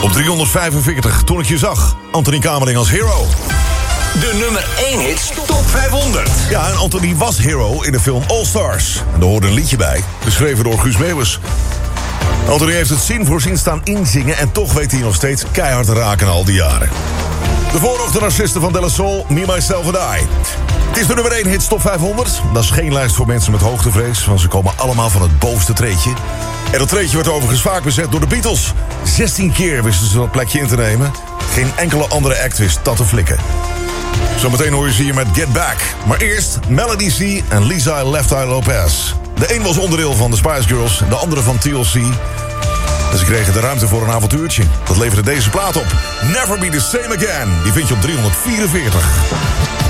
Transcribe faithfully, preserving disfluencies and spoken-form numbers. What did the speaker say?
Op driehonderdvijfenveertig, toen ik je zag, Anthony Kamerling als Hero. De nummer één hits top vijfhonderd. Ja, en Anthony was Hero in de film All Stars. En daar hoorde een liedje bij, geschreven door Guus Meeuwis. Anthony heeft het zin voor zin staan inzingen... en toch weet hij nog steeds keihard te raken al die jaren. De voorhoofd de narcisten van De La Soul, Me, Myself and I. Het is de nummer één hits top vijfhonderd. Dat is geen lijst voor mensen met hoogtevrees... want ze komen allemaal van het bovenste treedje. En dat treedje werd overigens vaak bezet door de Beatles. zestien keer wisten ze dat plekje in te nemen. Geen enkele andere act wist dat te flikken. Zometeen hoor je ze hier met Get Back. Maar eerst Melody C en Lisa Left Eye Lopez. De een was onderdeel van de Spice Girls, de andere van T L C. En ze kregen de ruimte voor een avontuurtje. Dat leverde deze plaat op. Never Be The Same Again. Die vind je op driehonderdvierenveertig.